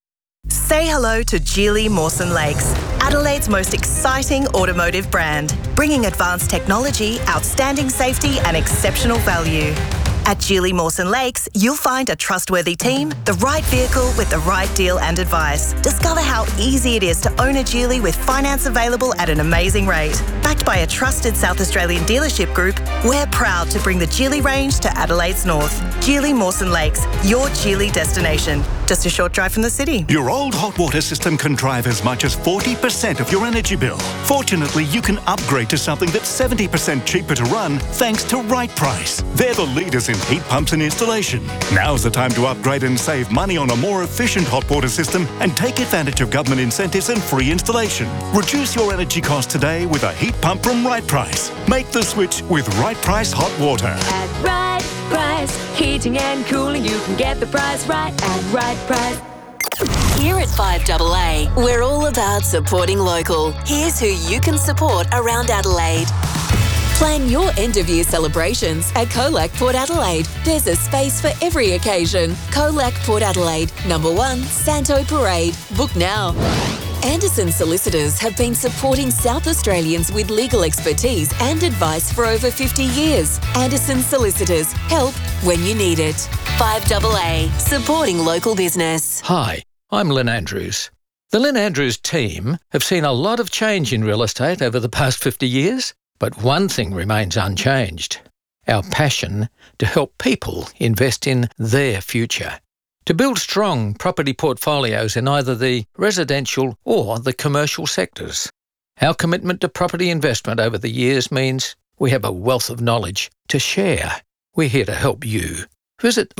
Say hello to Geely Mawson Lakes, Adelaide's most exciting automotive brand, bringing advanced technology, outstanding safety and exceptional value. At Geely Mawson Lakes, you'll find a trustworthy team, the right vehicle with the right deal and advice. Discover how easy it is to own a Geely with finance available at an amazing rate. Backed by a trusted South Australian dealership group, we're proud to bring the Geely range to Adelaide's north. Geely Mawson Lakes, your Geely destination. Just a short drive from the city. Your old hot water system can drive as much as 40% of your energy bill. Fortunately, you can upgrade to something that's 70% cheaper to run thanks to Right Price. They're the leaders in heat pumps and installation. Now's the time to upgrade and save money on a more efficient hot water system and take advantage of government incentives and free installation. Reduce your energy costs today with a heat pump from Right Price. Make the switch with Right Price Hot Water. At Right Price, heating and cooling, you can get the price right at Right Price. Here at 5AA, we're all about supporting local. Here's who you can support around Adelaide. Plan your end-of-year celebrations at Colac Port Adelaide. There's a space for every occasion. Colac Port Adelaide, number 1, Santo Parade. Book now. Anderson Solicitors have been supporting South Australians with legal expertise and advice for over 50 years. Anderson Solicitors, help when you need it. 5AA, supporting local business. Hi, I'm Lynn Andrews. The Lynn Andrews team have seen a lot of change in real estate over the past 50 years, but one thing remains unchanged: our passion to help people invest in their future. To build strong property portfolios in either the residential or the commercial sectors. Our commitment to property investment over the years means we have a wealth of knowledge to share. We're here to help you. Visit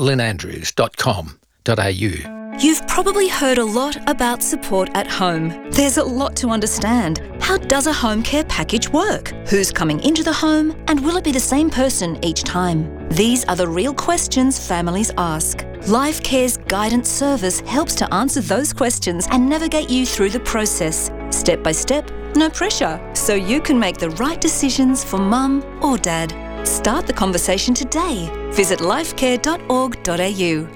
lynnandrews.com.au. You've probably heard a lot about support at home. There's a lot to understand. How does a home care package work? Who's coming into the home? And will it be the same person each time? These are the real questions families ask. Life Care's guidance service helps to answer those questions and navigate you through the process, step by step, no pressure, so you can make the right decisions for mum or dad. Start the conversation today. Visit lifecare.org.au.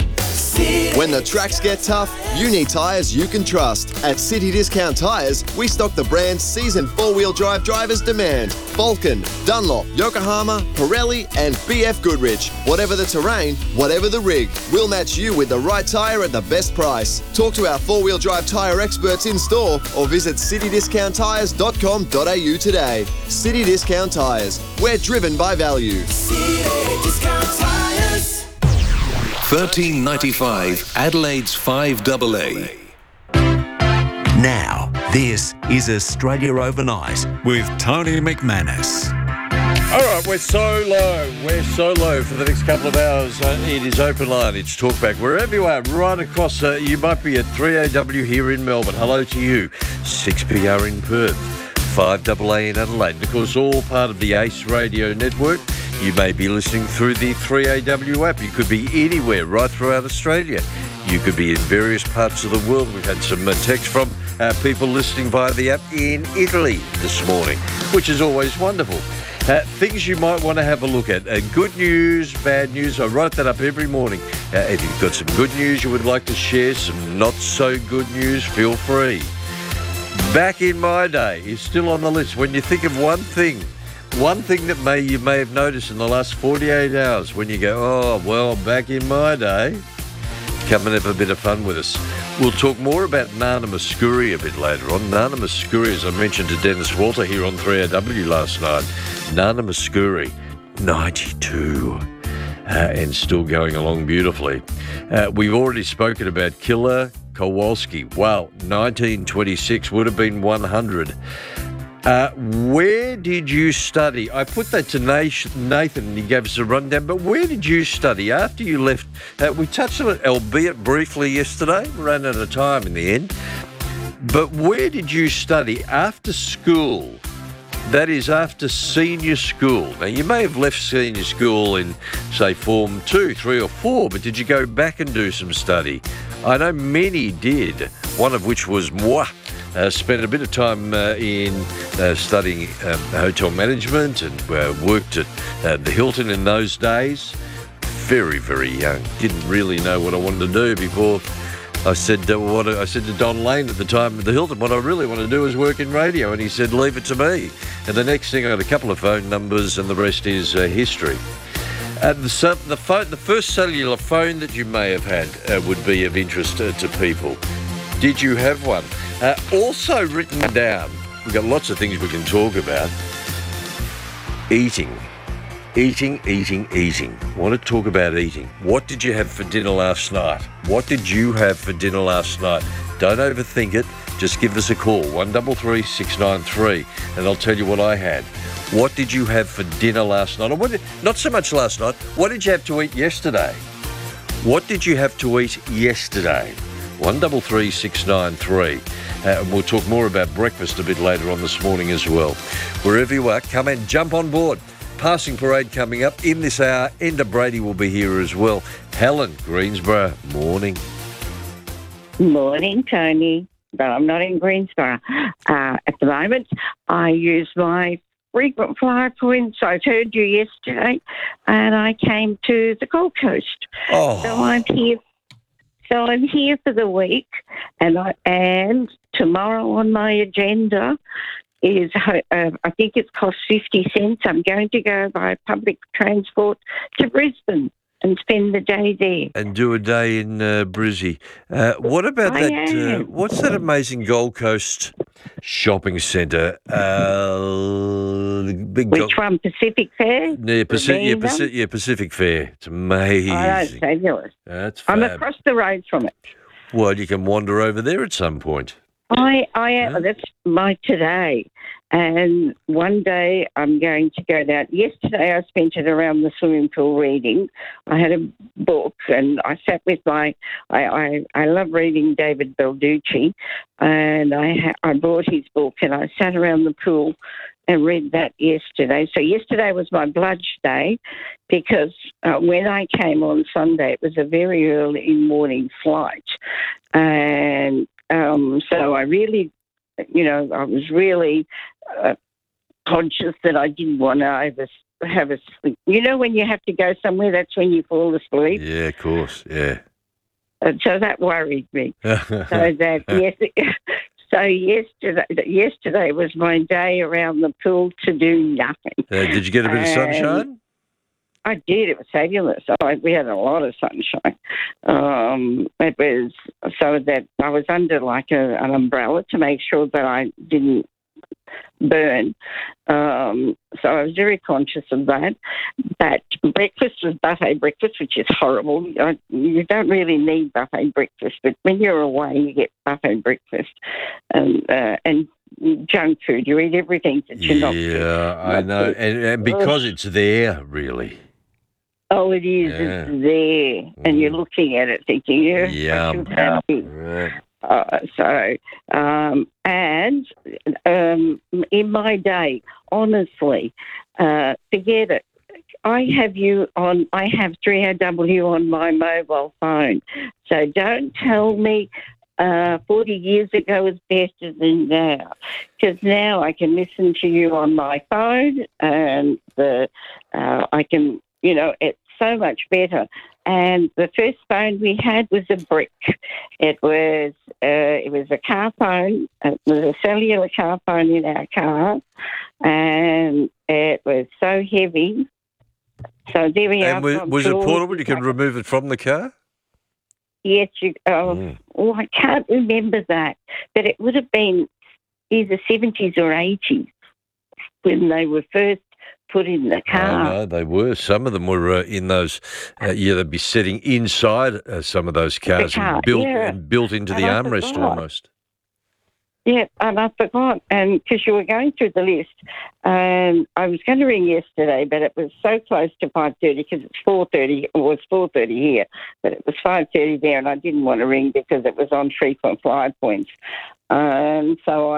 When the tracks get tough, you need tyres you can trust. At City Discount Tyres, we stock the brands seasoned four-wheel drive drivers demand. Vulcan, Dunlop, Yokohama, Pirelli and BF Goodrich. Whatever the terrain, whatever the rig, we'll match you with the right tyre at the best price. Talk to our four-wheel drive tyre experts in store or visit citydiscounttyres.com.au today. City Discount Tyres. We're driven by value. City Discount Tyres. 1395 Adelaide's 5AA. Now, this is Australia Overnight with Tony McManus. All right, we're so low. We're so low for the next couple of hours. It is Open Line. It's Talkback. Wherever you are, right across, you might be at 3AW here in Melbourne. Hello to you. 6PR in Perth. 5AA in Adelaide. And of course, all part of the ACE Radio Network. You may be listening through the 3AW app. You could be anywhere right throughout Australia. You could be in various parts of the world. We've had some text from people listening via the app in Italy this morning, which is always wonderful. Things you might want to have a look at. Good news, bad news. I write that up every morning. If you've got some good news you would like to share, some not so good news, feel free. Back in my day is still on the list. When you think of one thing that you may have noticed in the last 48 hours, when you go, oh, well, back in my day, come and have a bit of fun with us. We'll talk more about Nana Muscuri a bit later on. Nana Muscuri, as I mentioned to Dennis Walter here on 3AW last night, Nana Muscuri, 92, and still going along beautifully. We've already spoken about Killer Kowalski. Wow, 1926 would have been 100. Where did you study? I put that to Nathan and he gave us a rundown, but where did you study after you left? We touched on it, albeit briefly, yesterday. We ran out of time in the end. But where did you study after school? That is, after senior school. Now, you may have left senior school in, say, Form 2, 3 or 4, but did you go back and do some study? I know many did, one of which was moi. Spent a bit of time in studying hotel management and worked at the Hilton in those days. Very, very young. Didn't really know what I wanted to do before I said to Don Lane at the time at the Hilton, what I really want to do is work in radio. And he said, leave it to me. And the next thing, I got a couple of phone numbers and the rest is history. The first cellular phone that you may have had would be of interest to people. Did you have one? Also written down, we've got lots of things we can talk about. Eating. I want to talk about eating. What did you have for dinner last night? What did you have for dinner last night? Don't overthink it. Just give us a call, 133 693, and I'll tell you what I had. What did you have for dinner last night? Or not so much last night. What did you have to eat yesterday? What did you have to eat yesterday? 133 693. And we'll talk more about breakfast a bit later on this morning as well. Wherever you are, come and jump on board. Passing parade coming up in this hour. Enda Brady will be here as well. Helen, Greensboro, morning. Morning, Tony. But I'm not in Greensboro at the moment. I use my frequent flyer points. I heard you yesterday, and I came to the Gold Coast. Oh. So I'm here. So I'm here for the week, and tomorrow on my agenda is I think it's cost 50 cents. I'm going to go by public transport to Brisbane and spend the day there. And do a day in Brizzy. What about that? What's that amazing Gold Coast shopping centre? Which one? Pacific Fair? Yeah, Pacific Fair. It's amazing. Oh, that's fabulous. That's fab. I'm across the road from it. Well, you can wander over there at some point. That's my today. And one day I'm going to go down. Yesterday I spent it around the swimming pool reading. I had a book and I sat with I love reading David Balducci, and I bought his book and I sat around the pool and read that yesterday. So yesterday was my bludge day because when I came on Sunday it was a very early morning flight. And so I really, I was really conscious that I didn't want to have a sleep. When you have to go somewhere, that's when you fall asleep. Yeah, of course, yeah. So that worried me. So yesterday was my day around the pool to do nothing. Did you get a bit of sunshine? I did. It was fabulous. We had a lot of sunshine. It was so that I was under like an umbrella to make sure that I didn't burn. So I was very conscious of that. But breakfast was buffet breakfast, which is horrible. You don't really need buffet breakfast, but when you're away, you get buffet breakfast. And junk food. You eat everything that you're not. Yeah, I know. And because it's there, really. Oh, it is. Yeah. It's there. And you're looking at it thinking, Yum. In my day, honestly, forget it. I have 3AW on my mobile phone. So don't tell me 40 years ago was better than now, because now I can listen to you on my phone and I can, it's so much better. And the first phone we had was a brick. It was a car phone. It was a cellular car phone in our car, and it was so heavy. So there we are. And was it portable? You could remove it from the car? Yes. I can't remember that, but it would have been either 70s or 80s when they were first put in the car. No, they were. Some of them were in those. They'd be sitting inside some of those cars and built into the armrest almost. Yeah, and I forgot, and because you were going through the list, and I was going to ring yesterday, but it was so close to 5:30 because it's 4:30. It was 4:30 here, but it was 5:30 there, and I didn't want to ring because it was on frequent flyer points, and so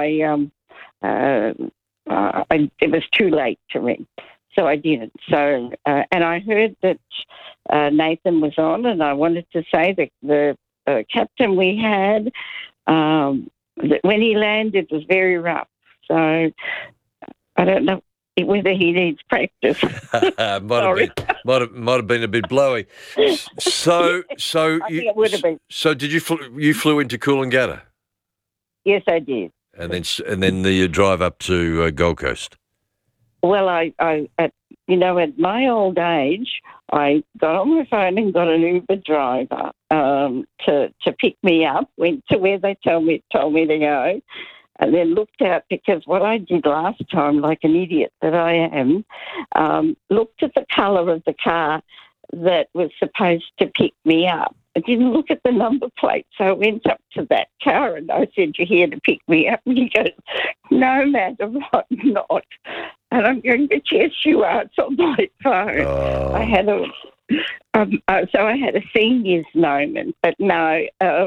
it was too late to ring, so I didn't. So, and I heard that Nathan was on, and I wanted to say that the captain we had. When he landed, was very rough. So I don't know whether he needs practice. might have been a bit blowy. So I think it would have been. So did you flew into Coolangatta? Yes, I did. And then the drive up to Gold Coast. Well, at my old age, I got on my phone and got an Uber driver to pick me up, went to where they told me to go, and then looked out, because what I did last time, like an idiot that I am, looked at the colour of the car that was supposed to pick me up. I didn't look at the number plate, so I went up to that car and I said, "You're here to pick me up?" And he goes, "No, madam, I'm not. And I'm going to test you out on my phone." Oh. I had I had a senior's moment, but no.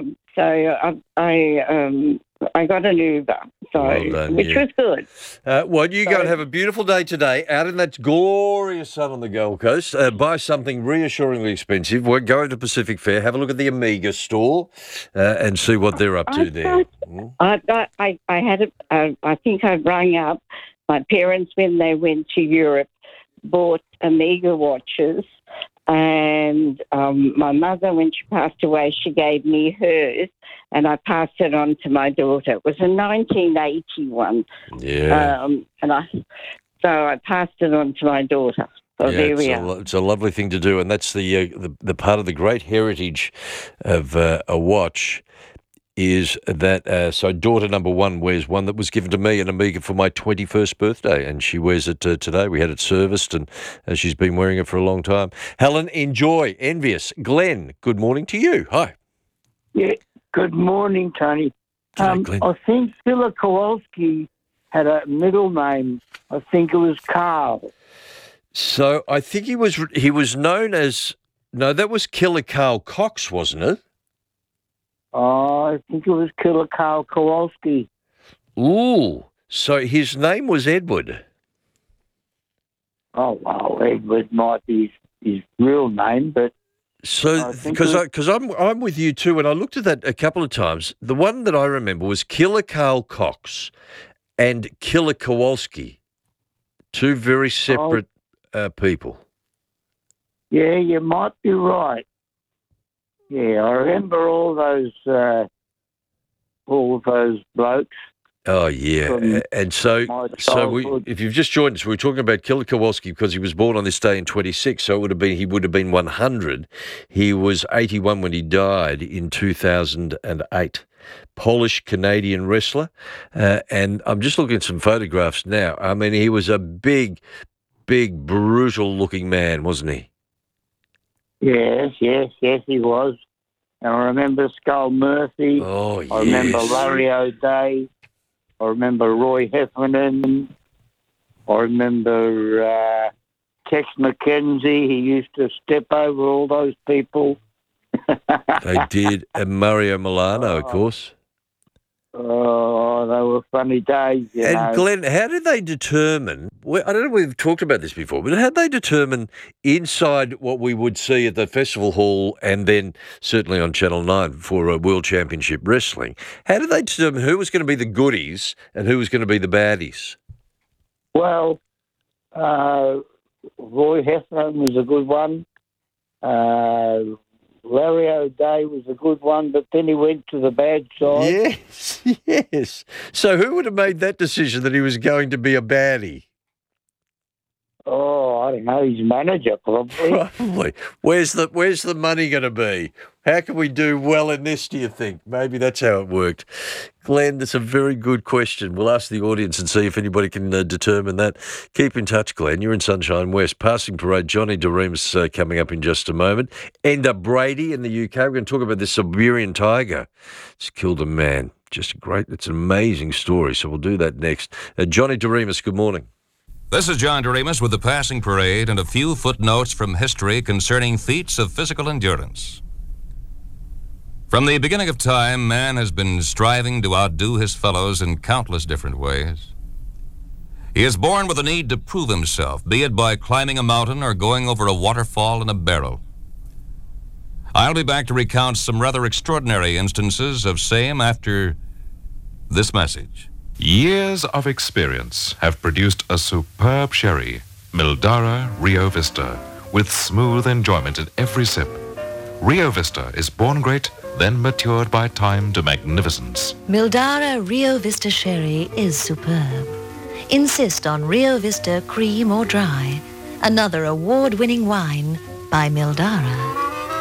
I got an Uber, which was good. You go and have a beautiful day today out in that glorious sun on the Gold Coast. Buy something reassuringly expensive. We're going to Pacific Fair. Have a look at the Amiga store and see what they're up to there. I think I rang up my parents when they went to Europe, bought Amiga watches. And my mother, when she passed away, she gave me hers, and I passed it on to my daughter. It was a 1981. Yeah. I passed it on to my daughter. So there we are. It's a lovely thing to do, and that's the part of the great heritage of a watch. Is that so? Daughter number one wears one that was given to me, an Amiga, for my 21st birthday, and she wears it today. We had it serviced, and she's been wearing it for a long time. Helen, enjoy. Envious. Glenn, good morning to you. Hi. Yeah, good morning, Tony. Glenn. I think Philip Kowalski had a middle name. I think it was Carl. So I think he was known as, no, that was Killer Carl Cox, wasn't it? Oh, I think it was Killer Carl Kowalski. Ooh, so his name was Edward. Oh, well, Edward might be his real name, but... So, because I'm with you too, and I looked at that a couple of times. The one that I remember was Killer Carl Cox and Killer Kowalski, two very separate people. Yeah, you might be right. Yeah, I remember all those blokes. Oh yeah, and so if you've just joined us, we were talking about Killer Kowalski because he was born on this day in 26, so he would have been 100. He was 81 when he died in 2008. Polish Canadian wrestler, and I'm just looking at some photographs now. I mean, he was a big, brutal looking man, wasn't he? Yes, he was. And I remember Skull Murphy. Oh, yes. I remember Larry O'Day. I remember Roy Heffernan. I remember Tex McKenzie. He used to step over all those people. They did. And Mario Milano, of course. Oh, they were funny days, you know. Glenn, how did they determine, I don't know if we've talked about this before, but how did they determine inside what we would see at the Festival Hall and then certainly on Channel 9 for a World Championship Wrestling, how did they determine who was going to be the goodies and who was going to be the baddies? Well, Roy Heffernan was a good one. Larry O'Day was a good one, but then he went to the bad side. Yes. So who would have made that decision that he was going to be a baddie? Oh, I don't know, his manager probably. Probably. Where's the money going to be? How can we do well in this, do you think? Maybe that's how it worked. Glenn, that's a very good question. We'll ask the audience and see if anybody can determine that. Keep in touch, Glenn. You're in Sunshine West. Passing Parade, Johnny De Remus coming up in just a moment. Enda Brady in the UK. We're going to talk about this Siberian tiger. It's killed a man. Just great. It's an amazing story. So we'll do that next. Johnny De Remus, good morning. This is John De Remus with the Passing Parade and a few footnotes from history concerning feats of physical endurance. From the beginning of time, man has been striving to outdo his fellows in countless different ways. He is born with a need to prove himself, be it by climbing a mountain or going over a waterfall in a barrel. I'll be back to recount some rather extraordinary instances of same after this message. Years of experience have produced a superb sherry, Mildara Rio Vista, with smooth enjoyment in every sip. Rio Vista is born great, then matured by time to magnificence. Mildara Rio Vista Sherry is superb. Insist on Rio Vista cream or dry. Another award-winning wine by Mildara.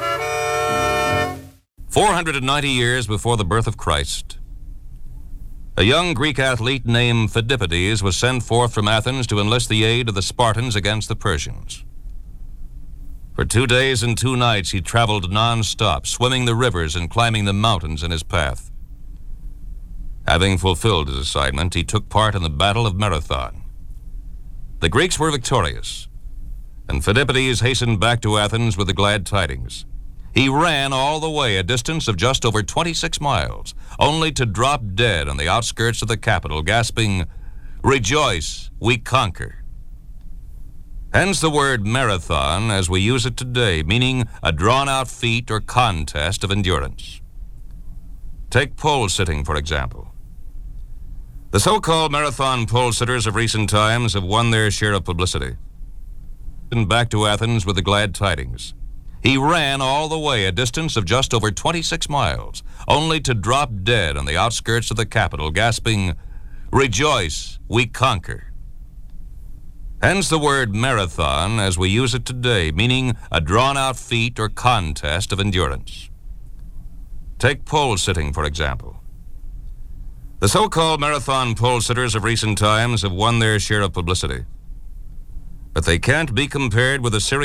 490 years before the birth of Christ, a young Greek athlete named Phidippides was sent forth from Athens to enlist the aid of the Spartans against the Persians. For 2 days and 2 nights he traveled non-stop, swimming the rivers and climbing the mountains in his path. Having fulfilled his assignment, he took part in the Battle of Marathon. The Greeks were victorious, and Phidippides hastened back to Athens with the glad tidings. He ran all the way, a distance of just over 26 miles, only to drop dead on the outskirts of the capital, gasping, "Rejoice, we conquer." Hence the word marathon as we use it today, meaning a drawn-out feat or contest of endurance. Take pole sitting, for example. The so-called marathon pole sitters of recent times have won their share of publicity. And back to Athens with the glad tidings. He ran all the way, a distance of just over 26 miles, only to drop dead on the outskirts of the capital, gasping, "Rejoice, we conquer." Hence the word marathon as we use it today, meaning a drawn-out feat or contest of endurance. Take pole sitting, for example. The so-called marathon pole sitters of recent times have won their share of publicity, but they can't be compared with a series